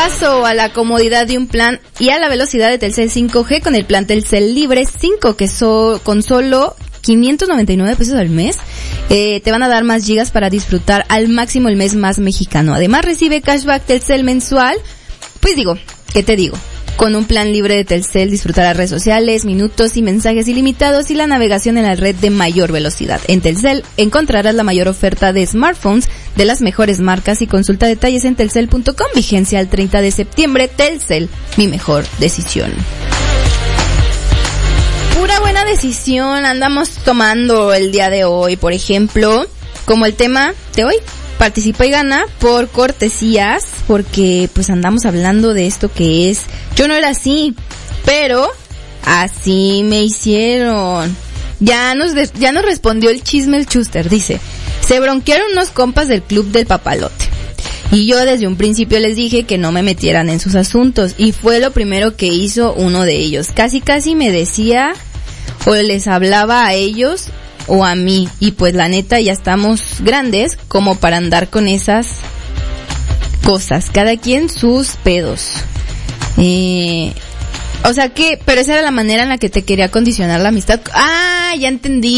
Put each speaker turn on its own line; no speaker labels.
paso a la comodidad de un plan y a la velocidad de Telcel 5G con el plan Telcel Libre 5, que con solo 599 pesos al mes, te van a dar más gigas para disfrutar al máximo el mes más mexicano. Además recibe cashback Telcel mensual. Pues digo, ¿qué te digo? Con un plan libre de Telcel disfrutarás redes sociales, minutos y mensajes ilimitados y la navegación en la red de mayor velocidad. En Telcel encontrarás la mayor oferta de smartphones de las mejores marcas y consulta detalles en telcel.com. Vigencia al 30 de septiembre. Telcel, mi mejor decisión. Pura buena decisión andamos tomando el día de hoy. Por ejemplo, como el tema de hoy, participa y gana por cortesías, porque pues andamos hablando de esto que es, yo no era así, pero así me hicieron. Ya nos respondió el chisme el Chuster, dice, se bronquearon unos compas del club del papalote. Y yo desde un principio les dije que no me metieran en sus asuntos, y fue lo primero que hizo uno de ellos. Casi me decía, o les hablaba a ellos o a mí, y pues la neta ya estamos grandes como para andar con esas cosas, cada quien sus pedos. O sea que, pero esa era la manera en la que te quería condicionar la amistad. Ah, ya entendí.